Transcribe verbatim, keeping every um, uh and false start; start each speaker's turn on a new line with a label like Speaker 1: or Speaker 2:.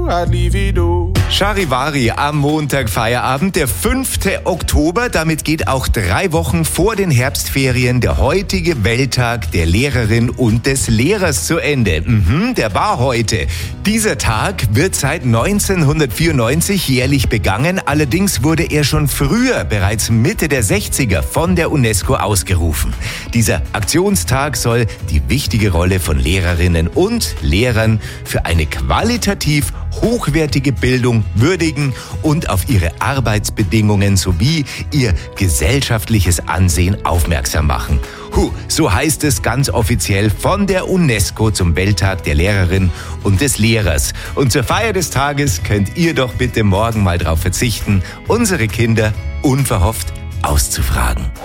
Speaker 1: Arrivido.
Speaker 2: Charivari am Montag Feierabend, der fünfte Oktober. Damit geht auch drei Wochen vor den Herbstferien der heutige Welttag der Lehrerin und des Lehrers zu Ende. Mhm, der war heute. Dieser Tag wird seit neunzehnhundertvierundneunzig jährlich begangen. Allerdings wurde er schon früher, bereits Mitte der sechziger, von der UNESCO ausgerufen. Dieser Aktionstag soll die wichtige Rolle von Lehrerinnen und Lehrern für eine qualitativ hochwertige Bildung würdigen und auf ihre Arbeitsbedingungen sowie ihr gesellschaftliches Ansehen aufmerksam machen. Huh, so heißt es ganz offiziell von der UNESCO zum Welttag der Lehrerin und des Lehrers. Und zur Feier des Tages könnt ihr doch bitte morgen mal drauf verzichten, unsere Kinder unverhofft auszufragen.